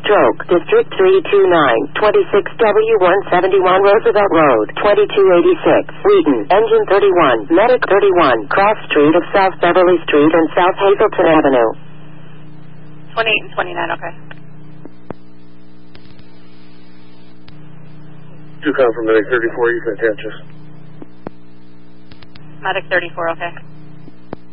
stroke, District 329, 26W171 Roosevelt Road, 2286, Wheaton, Engine 31, Medic 31, Cross Street of South Beverly Street and South Hazleton Avenue. 28 and 29, okay. Do come from Medic 34, you can attach us. Medic 34, okay.